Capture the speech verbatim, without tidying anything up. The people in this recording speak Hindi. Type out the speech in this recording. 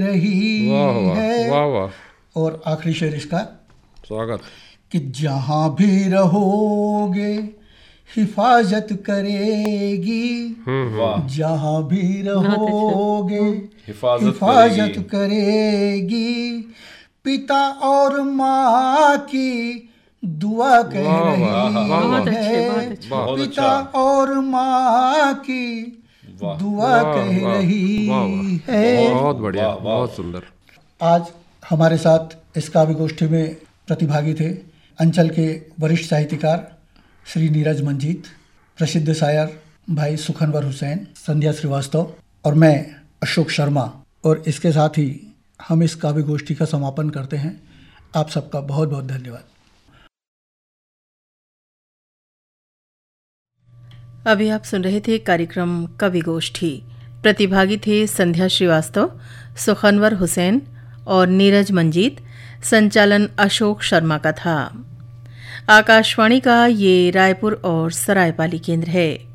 रही वाह वाह है। वाह वाह। और आखिरी शेर इसका, स्वागत। कि जहां भी रहोगे हिफाजत करेगी, वाह। जहां भी रहोगे हिफाजत हिफाजत करेगी, पिता और माँ की दुआ कह वाह, रही वाह, वाह, बहुत है, अच्छे, बहुत अच्छे। बहुत पिता अच्छा। और माँ की दुआ वाह, कह वाह, रही वाह, वाह। है। बहुत बढ़िया, वाह, वाह। बहुत सुंदर। आज हमारे साथ इस काव्य गोष्ठी में प्रतिभागी थे अंचल के वरिष्ठ साहित्यकार श्री नीरज मंजीत, प्रसिद्ध शायर भाई सुखनवर हुसैन, संध्या श्रीवास्तव और मैं अशोक शर्मा। और इसके साथ ही हम इस काव्य गोष्ठी का समापन करते हैं। आप सबका बहुत बहुत धन्यवाद। अभी आप सुन रहे थे कार्यक्रम कवि गोष्ठी। प्रतिभागी थे संध्या श्रीवास्तव, सुखनवर हुसैन और नीरज मंजीत। संचालन अशोक शर्मा का था। आकाशवाणी का ये रायपुर और सरायपाली केंद्र है।